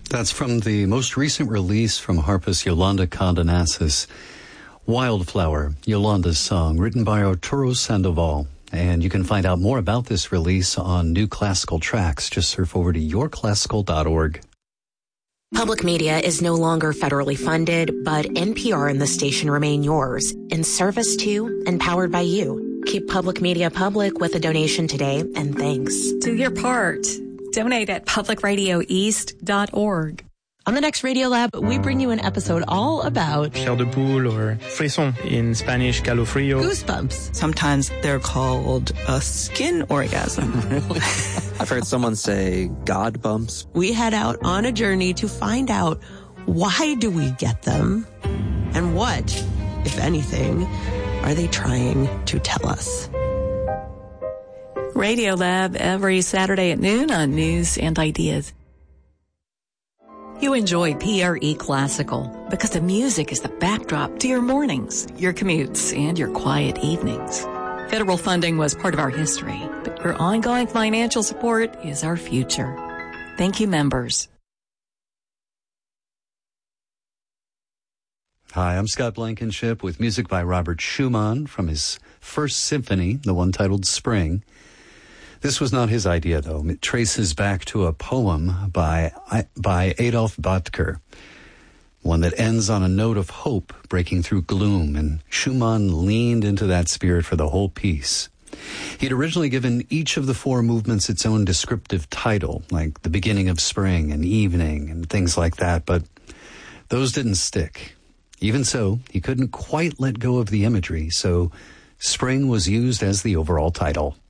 That's from the most recent release from harpist Yolanda Cardenas, Wildflower, Yolanda's song, written by Arturo Sandoval. And you can find out more about this release on New Classical Tracks. Just surf over to yourclassical.org. Public media is no longer federally funded, but NPR and the station remain yours, in service to and powered by you. Keep public media public with a donation today, and thanks. Do your part. Donate at publicradioeast.org. On the next Radio Lab, we bring you an episode all about chair de poule or frisson, in Spanish, calofrío. Goosebumps. Sometimes they're called a skin orgasm. Really? I've heard someone say God bumps. We head out on a journey to find out, why do we get them? And what, if anything, are they trying to tell us? Radio Lab every Saturday at noon on News and Ideas. You enjoy PRE Classical because the music is the backdrop to your mornings, your commutes, and your quiet evenings. Federal funding was part of our history, but your ongoing financial support is our future. Thank you, members. Hi, I'm Scott Blankenship with music by Robert Schumann from his first symphony, the one titled Spring. This was not his idea, though. It traces back to a poem by Adolf Böttger, one that ends on a note of hope breaking through gloom, and Schumann leaned into that spirit for the whole piece. He'd originally given each of the four movements its own descriptive title, like the beginning of spring and evening and things like that, but those didn't stick. Even so, he couldn't quite let go of the imagery, so Spring was used as the overall title.